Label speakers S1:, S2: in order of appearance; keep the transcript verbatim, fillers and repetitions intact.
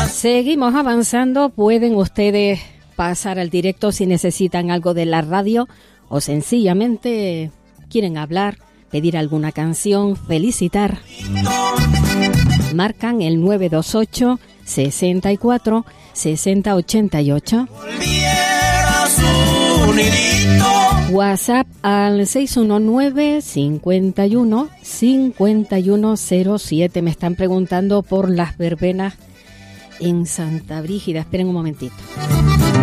S1: Seguimos avanzando. Pueden ustedes pasar al directo si necesitan algo de la radio o sencillamente quieren hablar, pedir alguna canción, felicitar. Marcan el nueve dos ocho, sesenta y cuatro, sesenta ochenta y ocho. WhatsApp al seis uno nueve, cincuenta y uno, cincuenta y uno cero siete. Me están preguntando por las verbenas en Santa Brígida. Esperen un momentito.